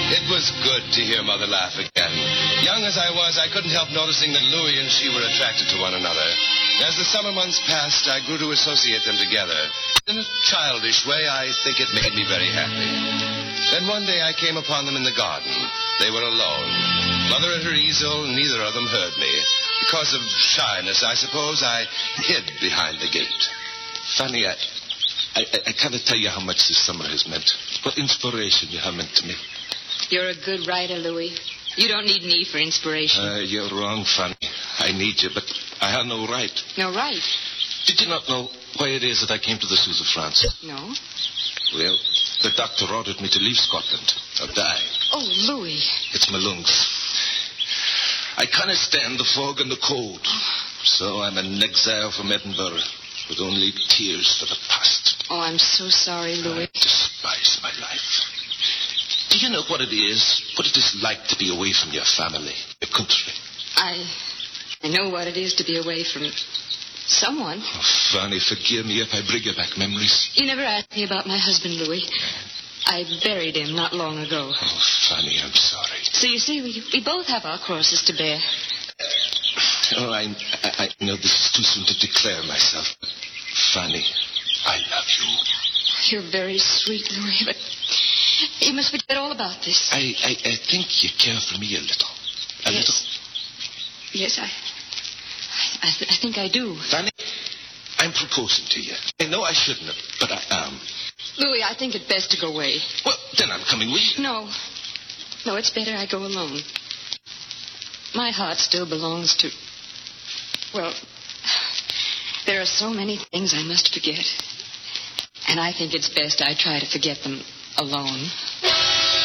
It was good to hear Mother laugh again. Young as I was, I couldn't help noticing that Louis and she were attracted to one another. As the summer months passed, I grew to associate them together. In a childish way, I think it made me very happy. Then one day I came upon them in the garden. They were alone. Mother at her easel, neither of them heard me. Because of shyness, I suppose, I hid behind the gate. Fanny, I can't tell you how much this summer has meant. What inspiration you have meant to me. You're a good writer, Louis. You don't need me for inspiration. You're wrong, Fanny. I need you, but I have no right. No right? Did you not know why it is that I came to the Suze of France? No. Well, the doctor ordered me to leave Scotland or die. Oh, Louis. It's my lungs. I can't stand the fog and the cold. So I'm an exile from Edinburgh with only tears for the past. Oh, I'm so sorry, Louis. I despise my life. Do you know what it is? What it is like to be away from your family, your country? I know what it is to be away from someone. Oh, Fanny, forgive me if I bring you back memories. You never asked me about my husband, Louis. I buried him not long ago. Oh, Fanny, I'm sorry. So you see, we both have our crosses to bear. Oh, I know this is too soon to declare myself. But Fanny, I love you. You're very sweet, Louis, but you must forget all about this. I think you care for me a little. A little. Yes, I think I do. Fanny, I'm proposing to you. I know I shouldn't have, but I am. Louis, I think it best to go away. Well, then I'm coming with you. No, it's better I go alone. My heart still belongs to... Well, there are so many things I must forget. And I think it's best I try to forget them alone.